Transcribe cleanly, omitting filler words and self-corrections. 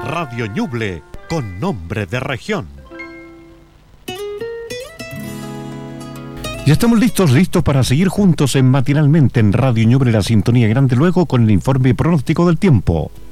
Radio Ñuble, con nombre de región. Ya estamos listos para seguir juntos en Matinalmente en Radio Ñuble, la sintonía grande, luego con el informe pronóstico del tiempo.